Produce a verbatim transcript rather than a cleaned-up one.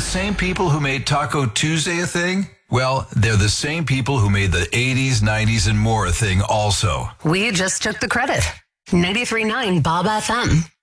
same people who made Taco Tuesday a thing? Well, they're the same people who made the eighties, nineties, and more a thing also. We just took the credit. ninety-three point nine Bob F M.